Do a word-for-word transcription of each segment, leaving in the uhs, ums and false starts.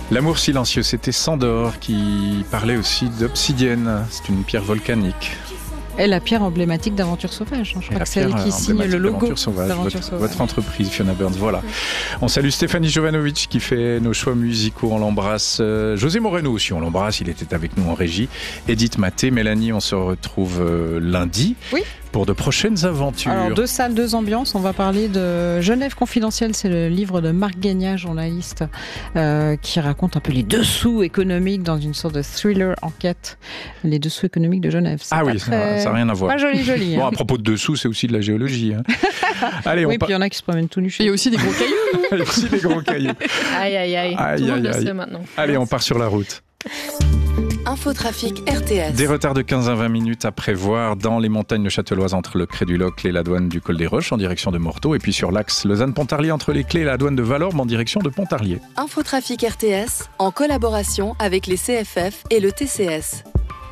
L'amour silencieux, c'était Sandor qui parlait aussi d'obsidienne. C'est une pierre volcanique. Et la pierre emblématique d'Aventure Sauvage. Je crois que c'est elle qui signe le logo d'Aventure Sauvage. Votre, Sauvage. Votre entreprise, Fiona Burns. Voilà. On salue Stéphanie Jovanovic qui fait nos choix musicaux. On l'embrasse. Euh, José Moreno aussi, on l'embrasse. Il était avec nous en régie. Edith Maté, Mélanie, on se retrouve euh, lundi. Oui. Pour de prochaines aventures. Alors, deux salles, deux ambiances. On va parler de Genève confidentielle. C'est le livre de Marc Gagna, journaliste, euh, qui raconte un peu les dessous économiques dans une sorte de thriller enquête. Les dessous économiques de Genève. C'est ah oui, très... ça n'a rien à voir. Pas joli, joli. Bon, hein. à propos de dessous, c'est aussi de la géologie. Hein. Allez, oui, on pa... puis il y en a qui se promènent tout nus. Il y a aussi des gros cailloux. Il y a aussi des gros cailloux. Aïe, aïe, aïe. aïe tout le monde aïe, le aïe. sait maintenant. Allez, on part sur la route. Infotrafic R T S. Des retards de quinze à vingt minutes à prévoir dans les montagnes de Châtelloise entre le Cré du Locle et la douane du Col des Roches en direction de Morteau, et puis sur l'axe Lausanne-Pontarlier entre les Clés et la douane de Valorbe en direction de Pontarlier. Infotrafic R T S en collaboration avec les C F F et le T C S.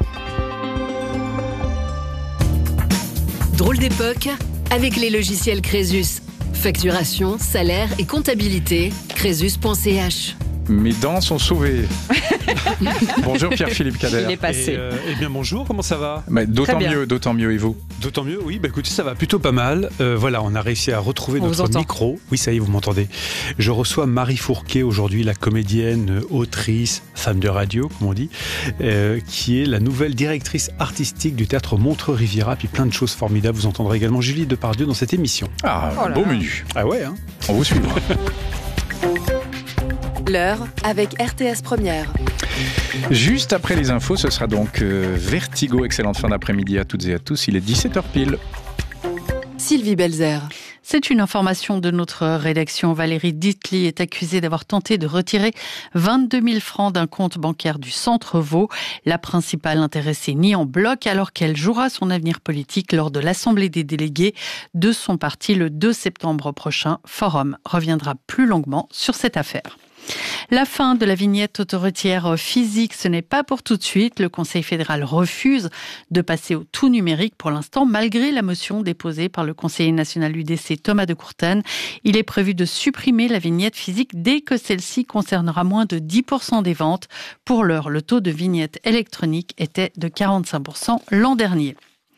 Drôle d'époque avec les logiciels Crésus. Facturation, salaire et comptabilité. Crésus point c h. Mes dents sont sauvées. Bonjour Pierre-Philippe Cader. Il est passé. Et, euh, eh bien bonjour, comment ça va? Mais d'autant mieux, d'autant mieux, et vous? D'autant mieux, oui, bah écoutez, ça va plutôt pas mal. Euh, voilà, on a réussi à retrouver on notre micro. Oui, ça y est, vous m'entendez. Je reçois Marie Fourquet aujourd'hui, la comédienne, autrice, femme de radio, comme on dit, euh, qui est la nouvelle directrice artistique du théâtre Montreux-Riviera, puis plein de choses formidables. Vous entendrez également Julie Depardieu dans cette émission. Ah, oh beau menu. Ah ouais, hein. On vous suivra. L'heure avec R T S Première. Juste après les infos, ce sera donc euh, Vertigo. Excellente fin d'après-midi à toutes et à tous. Il est dix-sept heures pile. Sylvie Belzer. C'est une information de notre rédaction. Valérie Ditli est accusée d'avoir tenté de retirer vingt-deux mille francs d'un compte bancaire du Centre Vaud. La principale intéressée nie en bloc alors qu'elle jouera son avenir politique lors de l'Assemblée des délégués de son parti le deux septembre prochain. Forum reviendra plus longuement sur cette affaire. La fin de la vignette autoroutière physique, ce n'est pas pour tout de suite. Le Conseil fédéral refuse de passer au tout numérique pour l'instant, malgré la motion déposée par le conseiller national U D C Thomas de Courtane. Il est prévu de supprimer la vignette physique dès que celle-ci concernera moins de dix pour cent des ventes. Pour l'heure, le taux de vignette électronique était de quarante-cinq pour cent l'an dernier.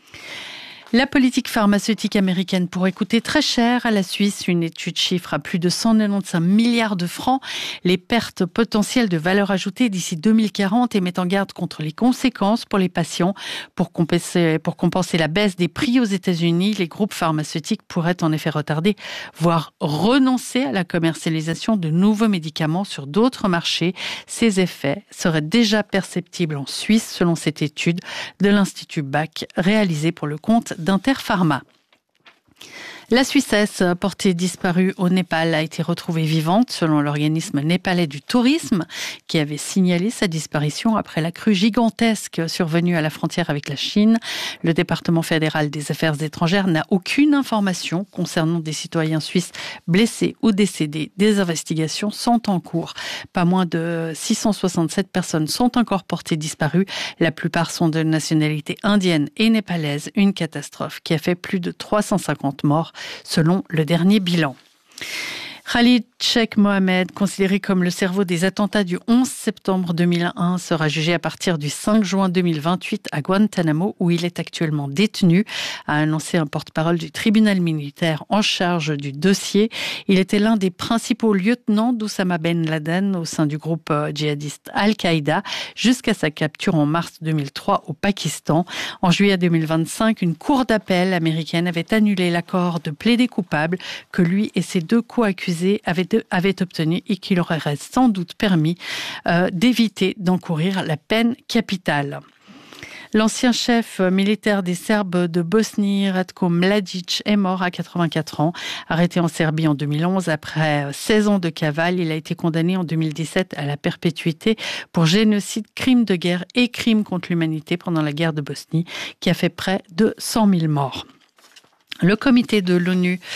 La politique pharmaceutique américaine pourrait coûter très cher à la Suisse. Une étude chiffre à plus de cent quatre-vingt-quinze milliards de francs les pertes potentielles de valeur ajoutée d'ici deux mille quarante et met en garde contre les conséquences pour les patients. Pour compenser, pour compenser la baisse des prix aux États-Unis, les groupes pharmaceutiques pourraient en effet retarder, voire renoncer à la commercialisation de nouveaux médicaments sur d'autres marchés. Ces effets seraient déjà perceptibles en Suisse, selon cette étude de l'Institut B A C réalisée pour le compte d'Interpharma. La Suissesse, portée disparue au Népal, a été retrouvée vivante selon l'organisme népalais du tourisme qui avait signalé sa disparition après la crue gigantesque survenue à la frontière avec la Chine. Le département fédéral des affaires étrangères n'a aucune information concernant des citoyens suisses blessés ou décédés. Des investigations sont en cours. Pas moins de six cent soixante-sept personnes sont encore portées disparues. La plupart sont de nationalité indienne et népalaise. Une catastrophe qui a fait plus de trois cent cinquante morts selon le dernier bilan. Khalid Sheikh Mohammed, considéré comme le cerveau des attentats du onze septembre deux mille un, sera jugé à partir du cinq juin deux mille vingt-huit à Guantanamo, où il est actuellement détenu, a annoncé un porte-parole du tribunal militaire en charge du dossier. Il était l'un des principaux lieutenants d'Oussama Ben Laden au sein du groupe djihadiste Al-Qaïda, jusqu'à sa capture en mars deux mille trois au Pakistan. En juillet deux mille vingt-cinq, une cour d'appel américaine avait annulé l'accord de plaider coupable que lui et ses deux co-accusés Avait, avait obtenu et qui leur aurait sans doute permis euh, d'éviter d'encourir la peine capitale. L'ancien chef militaire des Serbes de Bosnie, Ratko Mladic, est mort à quatre-vingt-quatre ans. Arrêté en Serbie en deux mille onze, après seize ans de cavale, il a été condamné en deux mille dix-sept à la perpétuité pour génocide, crime de guerre et crime contre l'humanité pendant la guerre de Bosnie, qui a fait près de cent mille morts. Le comité de l'ONU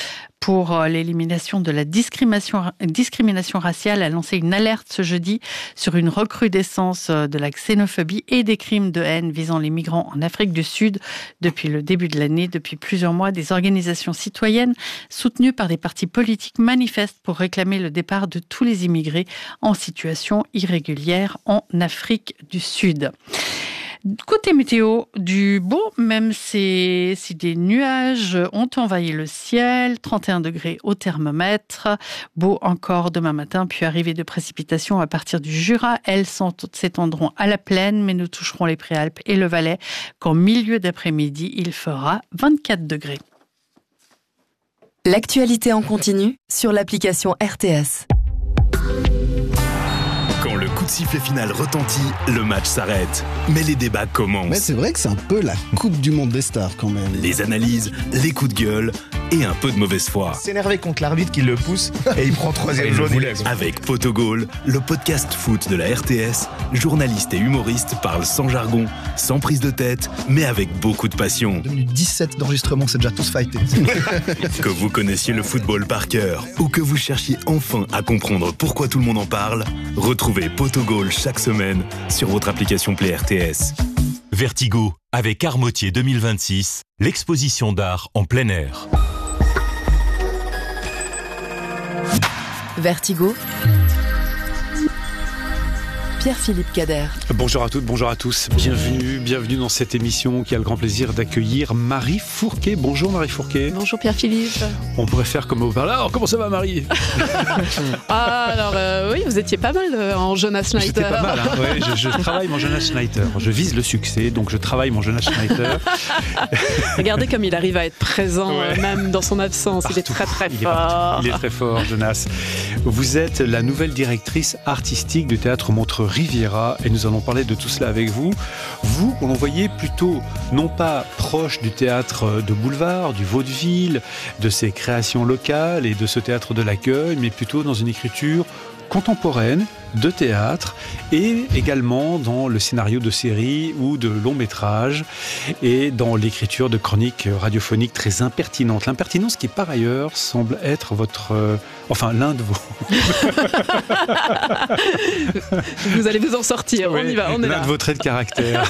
pour l'élimination de la discrimination, discrimination raciale a lancé une alerte ce jeudi sur une recrudescence de la xénophobie et des crimes de haine visant les migrants en Afrique du Sud. Depuis le début de l'année, depuis plusieurs mois, des organisations citoyennes soutenues par des partis politiques manifestent pour réclamer le départ de tous les immigrés en situation irrégulière en Afrique du Sud. Côté météo, du beau, même si, si des nuages ont envahi le ciel, trente et un degrés au thermomètre, beau encore demain matin, puis arrivée de précipitations à partir du Jura. Elles s'étendront à la plaine, mais nous toucherons les Préalpes et le Valais, qu'en milieu d'après-midi, il fera vingt-quatre degrés. L'actualité en continu sur l'application R T S. Quand le coup de sifflet final retentit, le match s'arrête. Mais les débats commencent. Mais c'est vrai que c'est un peu la Coupe du Monde des stars quand même. Les analyses, les coups de gueule et un peu de mauvaise foi. S'énerver contre l'arbitre qui le pousse et il prend troisième jaune. Avec Potogol, le podcast foot de la R T S, journalistes et humoristes parlent sans jargon, sans prise de tête, mais avec beaucoup de passion. deux minutes dix-sept d'enregistrement, c'est déjà tous fightés. Que vous connaissiez le football par cœur ou que vous cherchiez enfin à comprendre pourquoi tout le monde en parle, retrouvez Potogol chaque semaine sur votre application Play R T S. Vertigo, avec Armotier deux mille vingt-six, l'exposition d'art en plein air. Vertigo, Pierre-Philippe Cader. Bonjour à toutes, bonjour à tous. Bienvenue, bienvenue dans cette émission qui a le grand plaisir d'accueillir Marie Fourquet. Bonjour Marie Fourquet. Bonjour Pierre-Philippe. On pourrait faire comme au parleur. Alors comment ça va Marie? Ah alors euh, oui, vous étiez pas mal euh, en Jonas Schneider. J'étais pas mal, hein, ouais, je, je travaille mon Jonas Schneider. Je vise le succès, donc je travaille mon Jonas Schneider. Regardez comme il arrive à être présent, ouais. euh, même dans son absence. Partout. Il est très très il fort. Est il est très fort, Jonas. Vous êtes la nouvelle directrice artistique du théâtre Montreux Riviera et nous allons parler de tout cela avec vous. Vous, on l'on voyait plutôt non pas proche du théâtre de boulevard, du vaudeville, de ses créations locales et de ce théâtre de l'accueil, mais plutôt dans une écriture contemporaine de théâtre et également dans le scénario de séries ou de longs métrages et dans l'écriture de chroniques radiophoniques très impertinentes. L'impertinence qui par ailleurs semble être votre... Euh, enfin l'un de vos... Vous allez vous en sortir, oui, on y va, on est là. L'un de vos traits de caractère.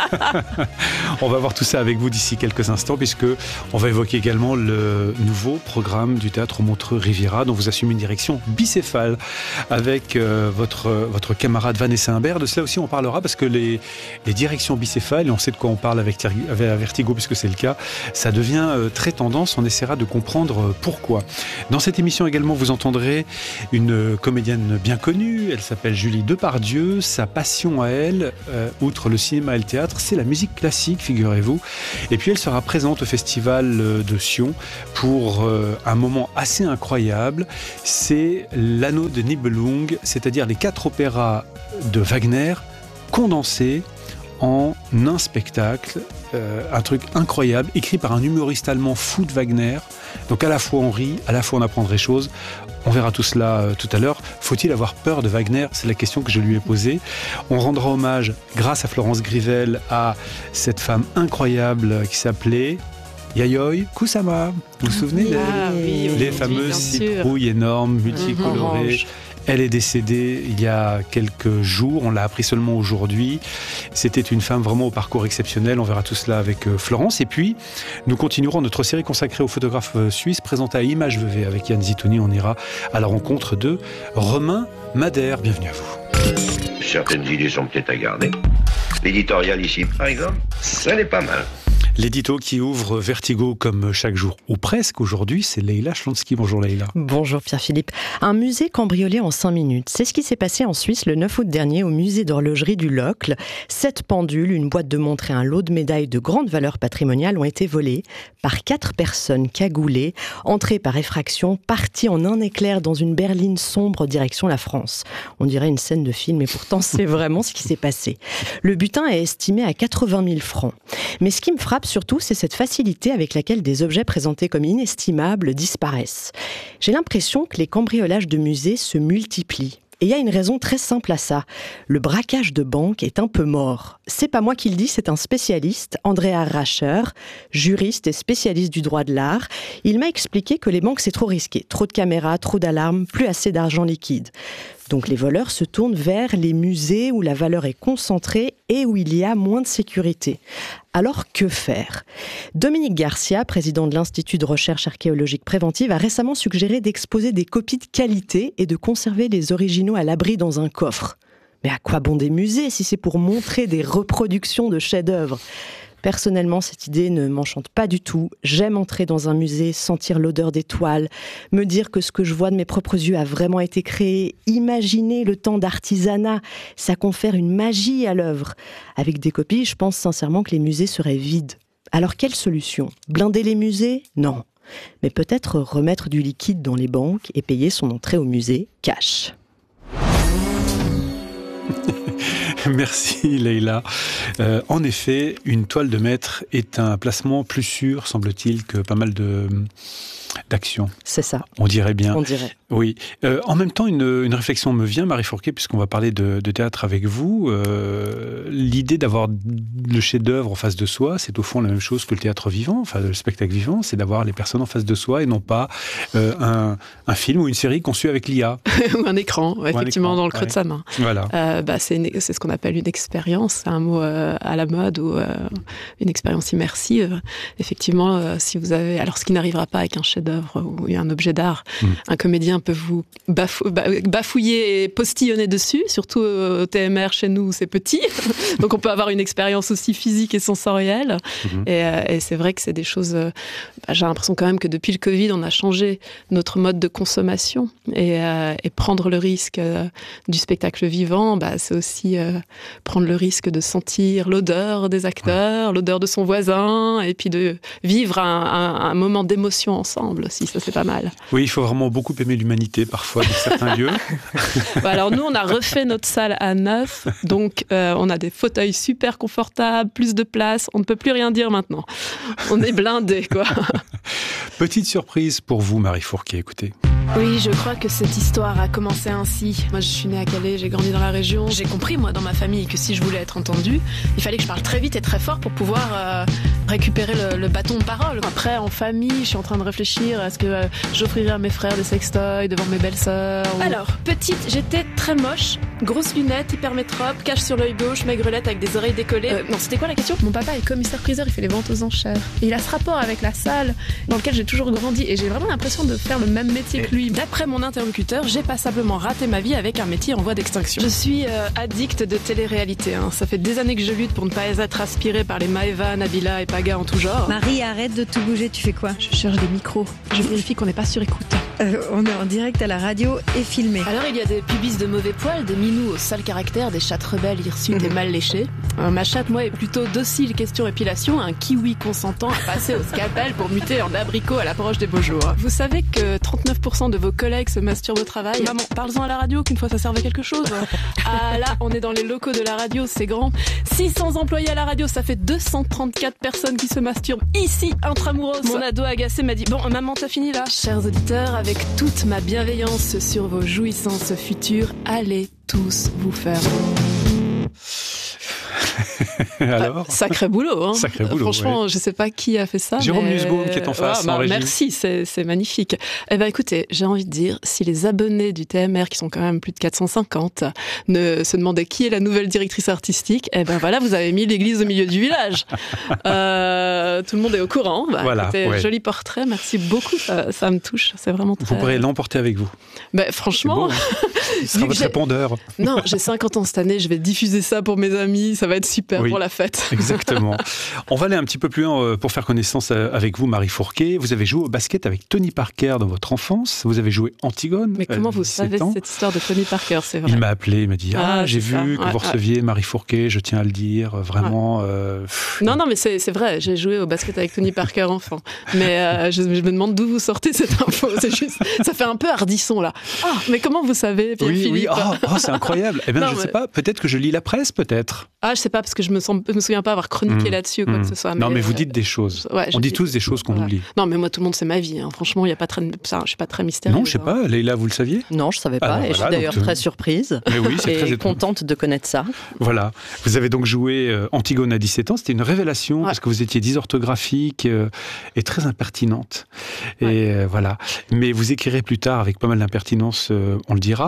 On va voir tout ça avec vous d'ici quelques instants puisque on va évoquer également le nouveau programme du théâtre Montreux Riviera dont vous assumez une direction bicéphale avec euh, votre votre camarade Vanessa Imbert. De cela aussi on parlera parce que les, les directions bicéphales, et on sait de quoi on parle avec, avec Vertigo puisque c'est le cas, ça devient euh, très tendance, on essaiera de comprendre euh, pourquoi. Dans cette émission également vous entendrez une comédienne bien connue, elle s'appelle Julie Depardieu, sa passion à elle, euh, outre le cinéma et le théâtre, c'est la musique classique, figurez-vous, et puis elle sera présente au festival de Sion pour euh, un moment assez incroyable, c'est l'Anneau de Nibelung, c'est-à-dire les quatre opéras de Wagner condensés en un spectacle, euh, un truc incroyable, écrit par un humoriste allemand fou de Wagner. Donc à la fois on rit, à la fois on apprend des choses. On verra tout cela euh, tout à l'heure. Faut-il avoir peur de Wagner? C'est la question que je lui ai posée. On rendra hommage, grâce à Florence Grivel, à cette femme incroyable qui s'appelait Yayoi Kusama. Vous vous souvenez d'elle? Ah, oui, oui, les oui, fameuses citrouilles énormes, multicolorées. Mmh. Elle est décédée il y a quelques jours, on l'a appris seulement aujourd'hui. C'était une femme vraiment au parcours exceptionnel, on verra tout cela avec Florence. Et puis, nous continuerons notre série consacrée aux photographes suisses présentée à Image V V avec Yann Zitouni. On ira à la rencontre de Romain Madère. Bienvenue à vous. Certaines idées sont peut-être à garder. L'éditorial ici, par exemple, ça n'est pas mal. L'édito qui ouvre Vertigo comme chaque jour, ou presque aujourd'hui, c'est Leïla Schlonsky. Bonjour Leïla. Bonjour Pierre-Philippe. Un musée cambriolé en cinq minutes. C'est ce qui s'est passé en Suisse le neuf août dernier au musée d'horlogerie du Locle. Sept pendules, une boîte de montres et un lot de médailles de grande valeur patrimoniale ont été volés par quatre personnes cagoulées, entrées par effraction, parties en un éclair dans une berline sombre direction la France. On dirait une scène de film et pourtant c'est vraiment ce qui s'est passé. Le butin est estimé à quatre-vingt mille francs. Mais ce qui me frappe surtout, c'est cette facilité avec laquelle des objets présentés comme inestimables disparaissent. J'ai l'impression que les cambriolages de musées se multiplient. Et il y a une raison très simple à ça. Le braquage de banque est un peu mort. C'est pas moi qui le dis, c'est un spécialiste, Andrea Racher, juriste et spécialiste du droit de l'art. Il m'a expliqué que les banques, c'est trop risqué. Trop de caméras, trop d'alarmes, plus assez d'argent liquide. Donc les voleurs se tournent vers les musées où la valeur est concentrée et où il y a moins de sécurité. Alors que faire ? Dominique Garcia, président de l'Institut de recherche archéologique préventive, a récemment suggéré d'exposer des copies de qualité et de conserver les originaux à l'abri dans un coffre. Mais à quoi bon des musées si c'est pour montrer des reproductions de chefs-d'œuvre ? Personnellement, cette idée ne m'enchante pas du tout. J'aime entrer dans un musée, sentir l'odeur des toiles, me dire que ce que je vois de mes propres yeux a vraiment été créé, imaginer le temps d'artisanat, ça confère une magie à l'œuvre. Avec des copies, je pense sincèrement que les musées seraient vides. Alors quelle solution ? Blinder les musées ? Non. Mais peut-être remettre du liquide dans les banques et payer son entrée au musée cash. Merci Leïla. Euh, en effet, une toile de maître est un placement plus sûr, semble-t-il, que pas mal de d'actions. C'est ça. On dirait bien. On dirait. Oui. Euh, en même temps, une, une réflexion me vient, Marie Fourquet, puisqu'on va parler de, de théâtre avec vous. Euh, l'idée d'avoir le chef-d'œuvre en face de soi, c'est au fond la même chose que le théâtre vivant, enfin le spectacle vivant, c'est d'avoir les personnes en face de soi et non pas euh, un, un film ou une série conçue avec l'I A. Ou un écran, ou effectivement, un écran, dans le creux ouais. de sa main. Voilà. Euh, bah, c'est, une, c'est ce qu'on appelle une expérience, c'est un mot euh, à la mode, ou euh, une expérience immersive. Effectivement, euh, si vous avez... Alors, ce qui n'arrivera pas avec un chef-d'œuvre ou un objet d'art, mmh. un comédien peut vous bafou... bafouiller et postillonner dessus, surtout au T M R chez nous, c'est petit. Donc, on peut avoir une expérience aussi physique et sensorielle. Mmh. Et, euh, et c'est vrai que c'est des choses... Euh, bah, j'ai l'impression quand même que depuis le Covid, on a changé notre mode de consommation. Et, euh, et prendre le risque euh, du spectacle vivant, bah, c'est aussi euh, prendre le risque de sentir l'odeur des acteurs, ouais. l'odeur de son voisin, et puis de vivre un, un, un moment d'émotion ensemble aussi. Ça, c'est pas mal. Oui, il faut vraiment beaucoup aimer l'humanité, parfois, dans certains lieux. Bah alors, nous, on a refait notre salle à neuf, donc euh, on a des fauteuils super confortables, plus de place, on ne peut plus rien dire maintenant. On est blindés, quoi. Petite surprise pour vous, Marie Fourquet, écoutez. Oui, je crois que cette histoire a commencé ainsi. Moi, je suis née à Calais, j'ai grandi dans la région. J'ai compris, moi, dans ma famille, que si je voulais être entendue, il fallait que je parle très vite et très fort pour pouvoir euh, récupérer le, le bâton de parole. Après, en famille, je suis en train de réfléchir à ce que euh, j'offrirais à mes frères des sextoys devant mes belles-sœurs. Ou... Alors, petite, j'étais très moche, grosses lunettes, hypermétrope, cache sur l'œil gauche, maigrelette avec des oreilles décollées. Euh, non, c'était quoi la question ? Mon papa est commissaire-priseur, il fait les ventes aux enchères. Et il a ce rapport avec la salle dans lequel j'ai toujours grandi. Et j'ai vraiment l'impression de faire le même métier que lui. D'après mon interlocuteur, j'ai passablement raté ma vie avec un métier en voie d'extinction. Je suis euh, addict de télé-réalité. Hein. Ça fait des années que je lutte pour ne pas être aspirée par les Maëva, Nabila et Paga en tout genre. Marie, arrête de tout bouger, tu fais quoi ? Je cherche des micros. Je vérifie qu'on n'est pas sur écoute. Euh, on est en direct à la radio et filmé. Alors il y a des pubis de mauvais poils, des minous au sale caractère, des chattes rebelles hirsutes mmh. et mal léchées. Euh, ma chatte, moi, est plutôt docile question épilation, un kiwi consentant à passer au scalpel pour muter en abricot à l'approche des beaux jours. Vous savez que trente-neuf pour cent de vos collègues se masturbent au travail. Maman, parle-en à la radio qu'une fois ça servait quelque chose. Ah là, on est dans les locaux de la radio, c'est grand. six cents employés à la radio, ça fait deux cent trente-quatre personnes qui se masturbent ici, intramuros. Mon ado agacé m'a dit, bon, maman, t'as fini là ? Chers auditeurs, avec toute ma bienveillance sur vos jouissances futures, allez tous vous faire... Alors ah, sacré boulot, hein. Sacré boulot. Franchement, ouais. je sais pas qui a fait ça. Jérôme mais... Nussbaum qui est en face. Ouais, bah, en régie. Merci, c'est, c'est magnifique. Eh ben, écoutez, j'ai envie de dire, si les abonnés du T M R, qui sont quand même plus de quatre cent cinquante, ne se demandaient qui est la nouvelle directrice artistique, eh ben voilà, vous avez mis l'église au milieu du village. euh, tout le monde est au courant. Bah, voilà, écoutez, ouais. Joli portrait, merci beaucoup. Ça, ça me touche, c'est vraiment très. Vous pourrez l'emporter avec vous. Ben, franchement, beau, hein. Ce sera votre répondeur. Non, j'ai cinquante ans cette année, je vais diffuser ça pour mes amis, ça va être super oui, pour la fête. Exactement. On va aller un petit peu plus loin pour faire connaissance avec vous, Marie Fourquet. Vous avez joué au basket avec Tony Parker dans votre enfance. Vous avez joué Antigone. Mais comment vous savez ans. cette histoire de Tony Parker, c'est vrai ? Il m'a appelé, il m'a dit ah, ah j'ai vu ça. que ouais, vous receviez ouais. Marie Fourquet. Je tiens à le dire, vraiment. Ouais. Euh, pff, non, non, mais c'est, c'est vrai. J'ai joué au basket avec Tony Parker enfant. Mais euh, je, je me demande d'où vous sortez cette info. C'est juste, ça fait un peu hardisson là. Ah, mais comment vous savez, Pierre-Philippe ? Oui, oui. Oh, oh, c'est incroyable. Eh bien, non, je ne mais... sais pas. Peut-être que je lis la presse, peut-être. Ah, sais pas, parce que je me, sens, je me souviens pas avoir chroniqué mmh. là-dessus ou quoi mmh. que ce soit. Non, mais, mais vous euh, dites des choses. Ouais, On dit dis... tous des choses qu'on voilà. oublie. Non, mais moi, tout le monde, c'est ma vie. Hein. Franchement, il y a pas très... ça, je suis pas très mystérieuse. Non, je sais hein. pas. Leïla, vous le saviez ? Non, je savais pas. Alors, et voilà, je suis d'ailleurs donc, très surprise. Mais oui, c'est et très contente de connaître ça. Voilà. Vous avez donc joué euh, Antigone à dix-sept ans. C'était une révélation ouais. parce que vous étiez dysorthographique euh, et très impertinente. Et ouais. euh, voilà. Mais vous écrirez plus tard avec pas mal d'impertinence, euh, on le dira.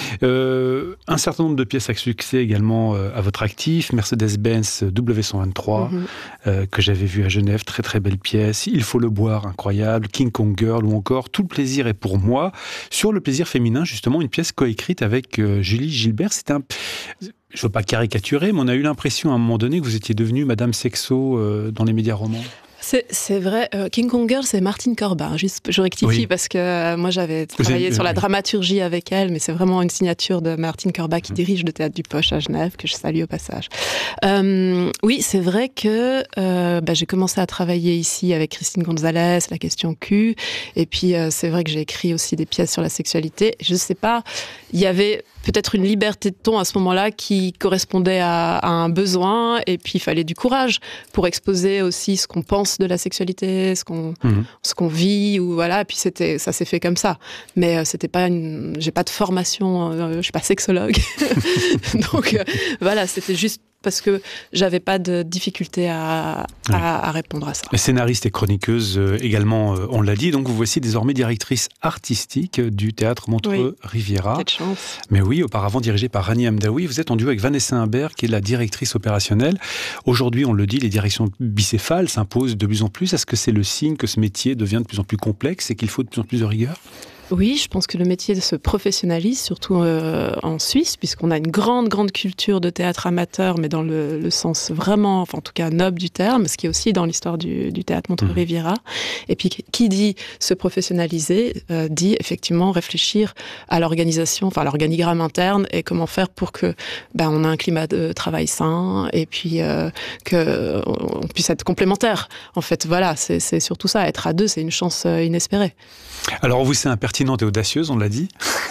Euh, un certain nombre de pièces à succès également euh, à votre actif. Mercedes-Benz W cent vingt-trois, mm-hmm. euh, que j'avais vu à Genève. Très très belle pièce. Il faut le boire, incroyable. King Kong Girl ou encore Tout le plaisir est pour moi. Sur le plaisir féminin, justement, une pièce coécrite avec euh, Julie Gilbert. C'était un... Je ne veux pas caricaturer, mais on a eu l'impression à un moment donné que vous étiez devenue Madame Sexo euh, dans les médias romans. C'est, c'est vrai. Euh, King Kong Girl, c'est Martine Corbin. Juste, je rectifie oui. parce que euh, moi, j'avais travaillé avez, sur euh, la oui. dramaturgie avec elle, mais c'est vraiment une signature de Martine Corbin qui mmh. dirige le Théâtre du Poche à Genève, que je salue au passage. Euh, oui, c'est vrai que euh, bah, j'ai commencé à travailler ici avec Christine Gonzalez, La question Q, et puis euh, c'est vrai que j'ai écrit aussi des pièces sur la sexualité. Je sais pas, il y avait peut-être une liberté de ton à ce moment-là qui correspondait à, à un besoin, et puis il fallait du courage pour exposer aussi ce qu'on pense de la sexualité, ce qu'on, mmh. ce qu'on vit, ou voilà, et puis c'était, ça s'est fait comme ça. Mais euh, c'était pas une, j'ai pas de formation, euh, je suis pas sexologue. Donc euh, voilà, c'était juste parce que j'avais pas de difficulté à, à, ouais. à répondre à ça. Scénariste et chroniqueuse euh, également, euh, on l'a dit, donc vous voici désormais directrice artistique du Théâtre Montreux oui. Riviera. Quelle chance. Mais oui, auparavant dirigée par Rani Hamdaoui, vous êtes en duo avec Vanessa Imbert, qui est la directrice opérationnelle. Aujourd'hui, on le dit, les directions bicéphales s'imposent de plus en plus. Est-ce que c'est le signe que ce métier devient de plus en plus complexe et qu'il faut de plus en plus de rigueur ? Oui, je pense que le métier se professionnalise, surtout euh, en Suisse, puisqu'on a une grande, grande culture de théâtre amateur, mais dans le, le sens vraiment, enfin en tout cas noble du terme, ce qui est aussi dans l'histoire du, du théâtre Montreux Riviera. Et puis, qui dit se professionnaliser, euh, dit effectivement réfléchir à l'organisation, enfin à l'organigramme interne, et comment faire pour que ben, on ait un climat de travail sain, et puis euh, que on puisse être complémentaires. En fait, voilà, c'est, c'est surtout ça. Être à deux, c'est une chance inespérée. Alors, vous, c'est impertinente et audacieuse, on l'a dit.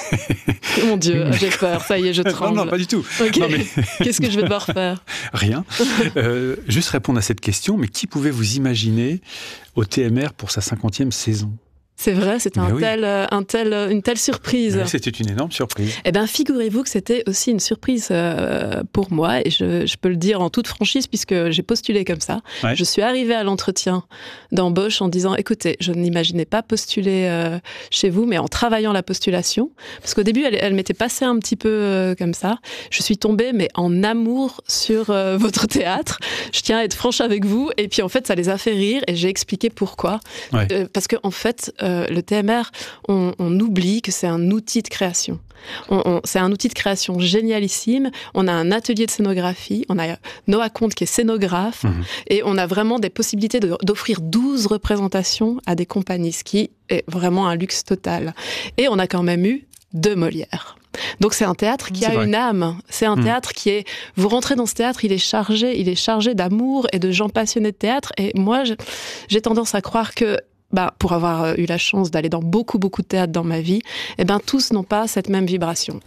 Mon Dieu, j'ai peur, ça y est, je tremble. Non, non, pas du tout. Okay. Non, mais... Qu'est-ce que je vais devoir faire ? Rien. Euh, juste répondre à cette question, mais qui pouvait vous imaginer au T M R pour sa cinquantième saison ? C'est vrai, c'était un oui. tel, un tel, une telle surprise. Oui, c'était une énorme surprise. Eh bien, figurez-vous que c'était aussi une surprise euh, pour moi, et je, je peux le dire en toute franchise, puisque j'ai postulé comme ça. Ouais. Je suis arrivée à l'entretien d'embauche en disant, écoutez, je n'imaginais pas postuler euh, chez vous, mais en travaillant la postulation, parce qu'au début, elle, elle m'était passée un petit peu euh, comme ça. Je suis tombée, mais en amour sur euh, votre théâtre. Je tiens à être franche avec vous, et puis en fait, ça les a fait rire, et j'ai expliqué pourquoi. Ouais. Euh, parce qu'en en fait, Euh, le T M R, on, on oublie que c'est un outil de création. On, on, c'est un outil de création génialissime. On a un atelier de scénographie. On a Noah Comte qui est scénographe. Mmh. Et on a vraiment des possibilités de, d'offrir douze représentations à des compagnies, ce qui est vraiment un luxe total. Et on a quand même eu deux Molières. Donc c'est un théâtre qui c'est a vrai. Une âme. C'est un mmh. théâtre qui est... Vous rentrez dans ce théâtre, il est chargé, il est chargé d'amour et de gens passionnés de théâtre. Et moi, je, j'ai tendance à croire que bah, pour avoir eu la chance d'aller dans beaucoup, beaucoup de théâtres dans ma vie, eh ben, tous n'ont pas cette même vibration.